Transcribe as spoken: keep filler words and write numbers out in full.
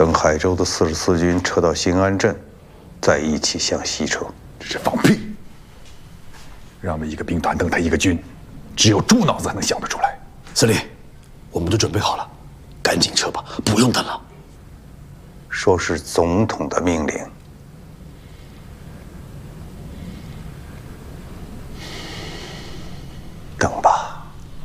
等海州的四十四军撤到兴安镇，再一起向西撤。 这是放屁！让我们一个兵团等他一个军，只有猪脑子才能想得出来。 司令，我们都准备好了，赶紧撤吧，不用等了。 说是总统的命令。